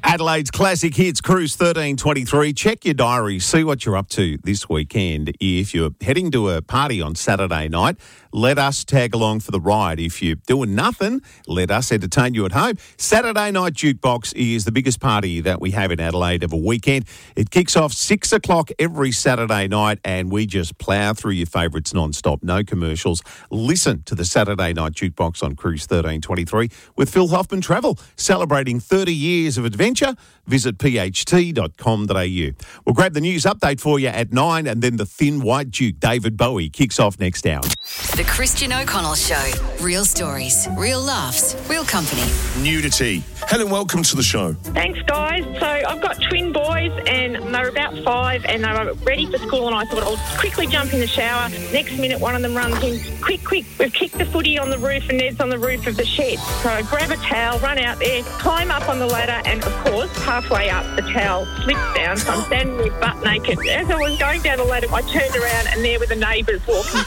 Adelaide's Classic Hits Cruise 1323. Check your diary. See what you're up to this weekend. If you're heading to a party on Saturday night, let us tag along for the ride. If you're doing nothing, let us entertain you at home. Saturday Night Jukebox is the biggest party that we have in Adelaide of a weekend. It kicks off 6 o'clock every Saturday night, and we just plough through your favourites non-stop. No commercials. Listen to the Saturday Night Jukebox on Cruise 1323 with Phil Hoffman Travel, celebrating 30 years of adventure. Visit pht.com.au. We'll grab the news update for you at 9, and then the Thin White Duke, David Bowie, kicks off next hour. The Christian O'Connell Show. Real stories, real laughs, real company. Nudity. Helen, welcome to the show. Thanks, guys. So I've got twin boys, and they were about 5, and they were ready for school, and I thought I'll quickly jump in the shower. Next minute, one of them runs in, quick, we've kicked the footy on the roof, and Ned's on the roof of the shed. So I grab a towel, run out there, climb up on the ladder, and of course, halfway up, the towel slips down, so I'm standing there butt naked. As I was going down the ladder, I turned around, and there were the neighbours walking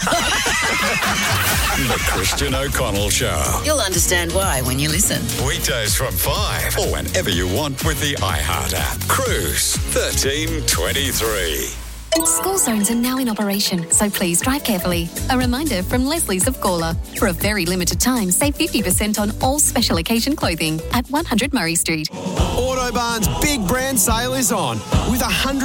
past. The Christian O'Connell Show. You'll understand why when you listen. Weekdays from 5 or whenever you want with the iHeart app. Cruise 1323. School zones are now in operation, so please drive carefully. A reminder from Leslie's of Gawler. For a very limited time, save 50% on all special occasion clothing at 100 Murray Street. Autobarn's big brand sale is on with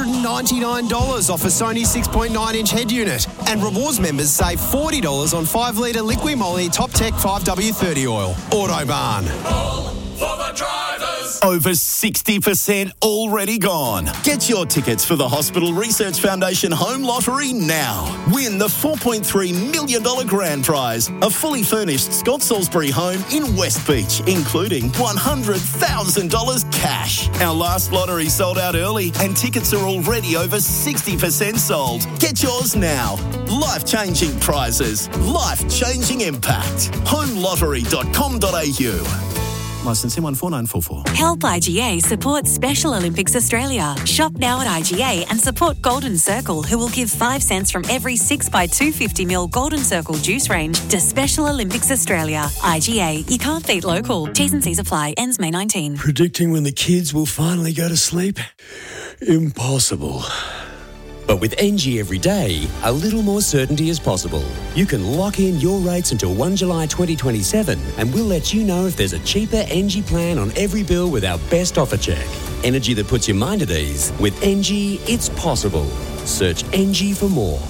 $199 off a Sony 6.9-inch head unit. And rewards members save $40 on 5-litre Liqui Moly Top Tech 5W30 oil. Autobarn. For the drivers. Over 60% already gone. Get your tickets for the Hospital Research Foundation Home Lottery now. Win the $4.3 million grand prize, a fully furnished Scott Salisbury home in West Beach, including $100,000 cash. Our last lottery sold out early and tickets are already over 60% sold. Get yours now. Life-changing prizes. Life-changing impact. homelottery.com.au. Licence M14944. Help IGA support Special Olympics Australia. Shop now at IGA and support Golden Circle, who will give 5 cents from every 6x250ml Golden Circle juice range to Special Olympics Australia. IGA, you can't beat local. T's and C's apply. Ends May 19. Predicting when the kids will finally go to sleep? Impossible. But with NG every day, a little more certainty is possible. You can lock in your rates until 1 July 2027 and we'll let you know if there's a cheaper NG plan on every bill with our best offer check. Energy that puts your mind at ease. With NG, it's possible. Search NG for more.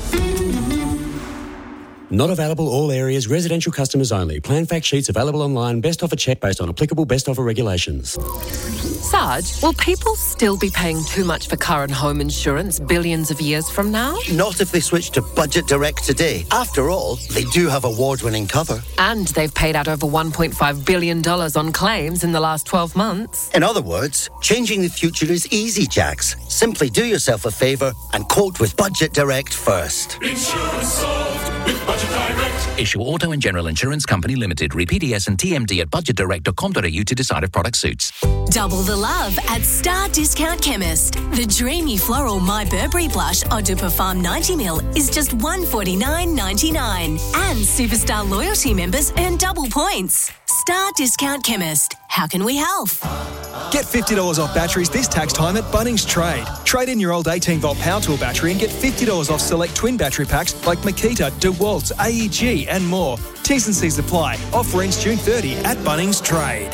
Not available all areas, residential customers only. Plan fact sheets available online. Best offer check based on applicable best offer regulations. Sarge, will people still be paying too much for car and home insurance billions of years from now? Not if they switch to Budget Direct today. After all, they do have award-winning cover. And they've paid out over $1.5 billion on claims in the last 12 months. In other words, changing the future is easy, Jax. Simply do yourself a favour and quote with Budget Direct first. Insurance solved with Budget Direct. Issue Auto and General Insurance Company Limited. Read PDS and TMD at budgetdirect.com.au to decide if product suits. Double the love at Star Discount Chemist. The dreamy floral My Burberry blush Eau de Parfum 90ml is just $149.99. And Superstar loyalty members earn double points. Star Discount Chemist. How can we help? Get $50 off batteries this tax time at Bunnings Trade. Trade in your old 18-volt power tool battery and get $50 off select twin battery packs like Makita, DeWalt, AEG and more. T's and C's apply. Offer ends June 30 at Bunnings Trade.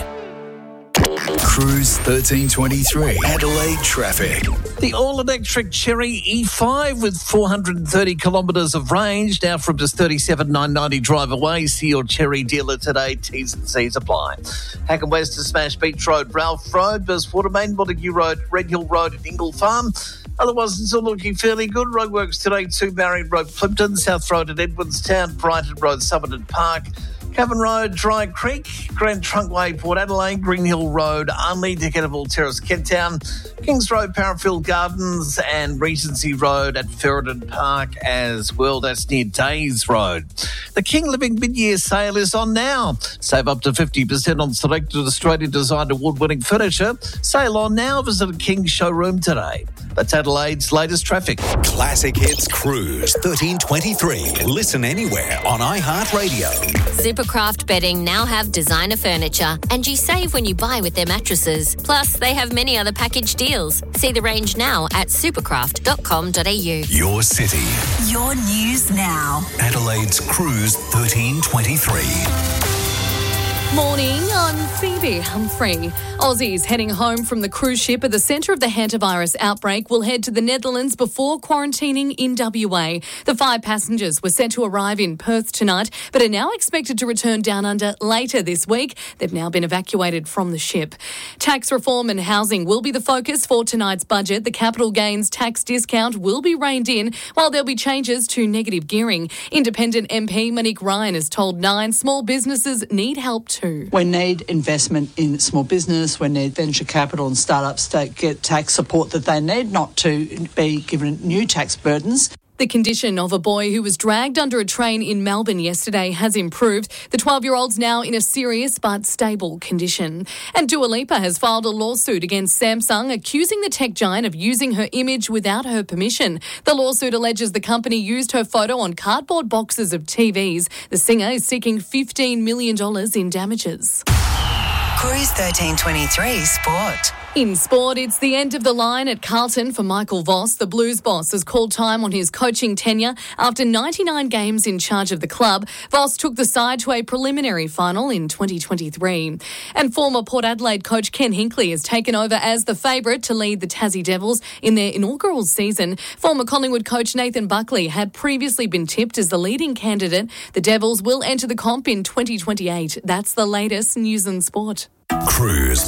Cruise 1323. Adelaide traffic. The all-electric Cherry E5 with 430 kilometres of range, now from just 37,990 drive away. See your Cherry dealer today. T's and C's apply. Hacken West to Smash Beach Road, Ralph Road, Watermain, Montague Road, Red Hill Road and Ingle Farm. Otherwise, it's all looking fairly good. Roadworks today, 2 Marion Road, Plimpton, South Road at Edwardstown, Brighton Road, Somerton Park, Cavan Road, Dry Creek, Grand Trunkway, Port Adelaide, Green Hill Road, Arnley, Decadable Terrace, Kenttown, Kings Road, Parafield Gardens, and Regency Road at Ferryden Park as well. That's near Days Road. The King Living mid-year sale is on now. Save up to 50% on selected Australian-designed award-winning furniture. Sale on now. Visit a King showroom today. That's Adelaide's latest traffic. Classic Hits Cruise 1323. Listen anywhere on iHeartRadio. Supercraft Bedding now have designer furniture, and you save when you buy with their mattresses. Plus, they have many other package deals. See the range now at supercraft.com.au. Your city. Your news now. Adelaide's Cruise 1323. Morning, I'm Phoebe Humphrey. Aussies heading home from the cruise ship at the centre of the hantavirus outbreak will head to the Netherlands before quarantining in WA. The 5 passengers were set to arrive in Perth tonight, but are now expected to return down under later this week. They've now been evacuated from the ship. Tax reform and housing will be the focus for tonight's budget. The capital gains tax discount will be reined in, while there'll be changes to negative gearing. Independent MP Monique Ryan has told Nine small businesses need help too. We need investment in small business. We need venture capital and startups to get tax support that they need, not to be given new tax burdens. The condition of a boy who was dragged under a train in Melbourne yesterday has improved. The 12-year-old's now in a serious but stable condition. And Dua Lipa has filed a lawsuit against Samsung, accusing the tech giant of using her image without her permission. The lawsuit alleges the company used her photo on cardboard boxes of TVs. The singer is seeking $15 million in damages. Cruise 1323 Sport. In sport, it's the end of the line at Carlton for Michael Voss. The Blues boss has called time on his coaching tenure. After 99 games in charge of the club, Voss took the side to a preliminary final in 2023. And former Port Adelaide coach Ken Hinkley has taken over as the favourite to lead the Tassie Devils in their inaugural season. Former Collingwood coach Nathan Buckley had previously been tipped as the leading candidate. The Devils will enter the comp in 2028. That's the latest news and sport. Cruise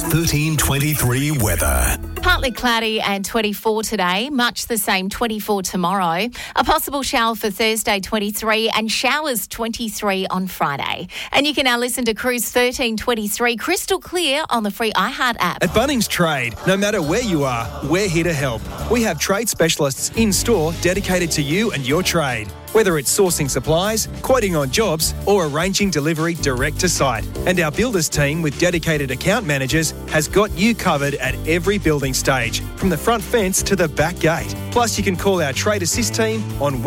1323 weather. Partly cloudy and 24 today, much the same 24 tomorrow. A possible shower for Thursday 23 and showers 23 on Friday. And you can now listen to Cruise 1323 crystal clear on the free iHeart app. At Bunnings Trade, no matter where you are, we're here to help. We have trade specialists in store dedicated to you and your trade. Whether it's sourcing supplies, quoting on jobs, or arranging delivery direct to site. And our builders team with dedicated account managers has got you covered at every building stage, from the front fence to the back gate. Plus, you can call our Trade Assist team on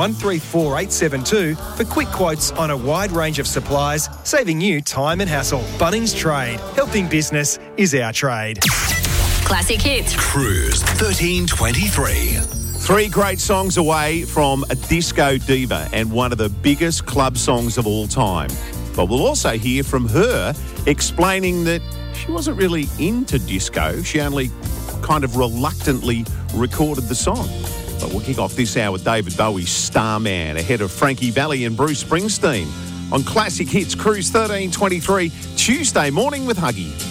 134872 for quick quotes on a wide range of supplies, saving you time and hassle. Bunnings Trade. Helping business is our trade. Classic hits. Cruise 1323. 3 great songs away from a disco diva and one of the biggest club songs of all time. But we'll also hear from her explaining that she wasn't really into disco. She only kind of reluctantly recorded the song. But we'll kick off this hour with David Bowie's Starman ahead of Frankie Valli and Bruce Springsteen on Classic Hits Cruise 1323 Tuesday morning with Huggy.